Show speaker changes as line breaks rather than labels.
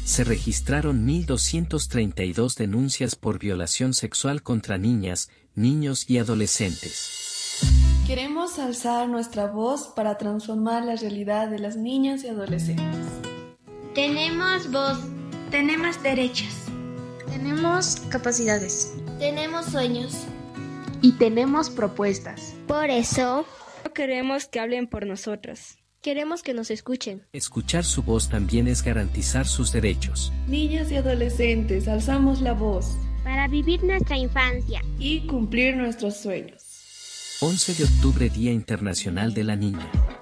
se registraron 1.232 denuncias por violación sexual contra niñas, niños y adolescentes.
Queremos alzar nuestra voz para transformar la realidad de las niñas y adolescentes.
Tenemos voz.
Tenemos derechos.
Tenemos capacidades.
Tenemos sueños.
Y tenemos propuestas.
Por eso,
no queremos que hablen por nosotras.
Queremos que nos escuchen.
Escuchar su voz también es garantizar sus derechos.
Niñas y adolescentes, alzamos la voz.
Para vivir nuestra infancia.
Y cumplir nuestros sueños.
11 de octubre, Día Internacional de la Niña.